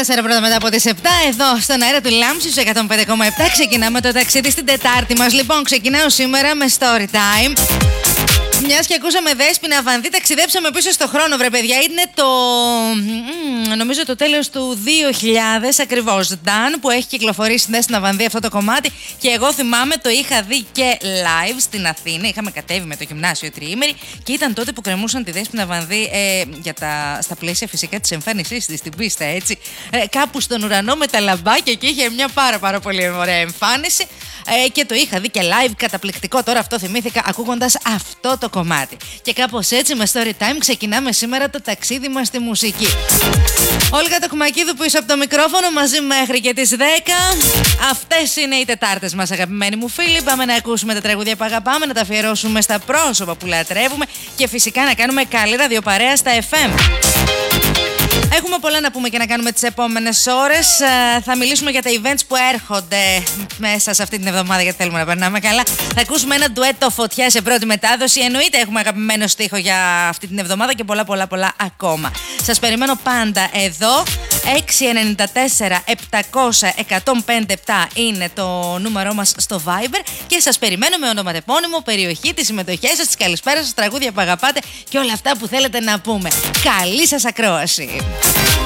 4 πρώτα μετά από τις 7, εδώ στον αέρα του Λάμψη στους 105,7. Ξεκινάμε το ταξίδι στην Τετάρτη μας. Λοιπόν, ξεκινάω σήμερα με story time. Μιας και ακούσαμε Δέσποινα Βανδύ, ταξιδέψαμε πίσω στο χρόνο, βρε παιδιά. Είναι το. Νομίζω το τέλος του 2000 ακριβώς. Dan, που έχει κυκλοφορήσει Δέσποινα Βανδύ αυτό το κομμάτι. Και εγώ θυμάμαι το είχα δει και live στην Αθήνα. Είχαμε κατέβει με το γυμνάσιο τριήμερη και ήταν τότε που κρεμούσαν τη Δέσποινα Βανδύ στα πλαίσια φυσικά της εμφάνισής της στην πίστα, έτσι. Κάπου στον ουρανό με τα λαμπάκια και είχε μια πάρα πολύ ωραία εμφάνιση. Και το είχα δει και live, καταπληκτικό. Τώρα αυτό θυμήθηκα ακούγοντας αυτό το κομμάτι. Και κάπως έτσι με story time ξεκινάμε σήμερα το ταξίδι μας στη μουσική. Όλγα Τοκμακίδου πίσω από το μικρόφωνο μαζί μέχρι και τις 10. Αυτές είναι οι Τετάρτες μας, αγαπημένοι μου φίλοι. Πάμε να ακούσουμε τα τραγούδια που αγαπάμε, να τα αφιερώσουμε στα πρόσωπα που λατρεύουμε και φυσικά να κάνουμε καλή ραδιοπαρέα στα FM. Έχουμε πολλά να πούμε και να κάνουμε τις επόμενες ώρες. Θα μιλήσουμε για τα events που έρχονται μέσα σε αυτή την εβδομάδα, γιατί θέλουμε να περνάμε καλά. Θα ακούσουμε ένα ντουέτο Φωτιά σε πρώτη μετάδοση. Εννοείται έχουμε αγαπημένο στίχο για αυτή την εβδομάδα και πολλά ακόμα. Σας περιμένω πάντα εδώ. 694-700-1057 είναι το νούμερό μας στο Viber και σας περιμένω με ονοματεπώνυμο, περιοχή, τις συμμετοχές σας, τις καλησπέρας σας, τραγούδια που αγαπάτε και όλα αυτά που θέλετε να πούμε. Καλή σας ακρόαση!